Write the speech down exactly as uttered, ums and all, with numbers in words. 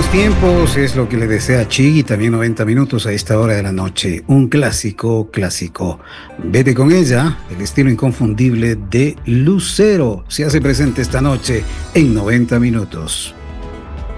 tiempos es lo que le desea Chigi, también noventa minutos a esta hora de la noche. Un clásico, clásico. Vete con ella, el estilo inconfundible de Lucero se hace presente esta noche en noventa minutos.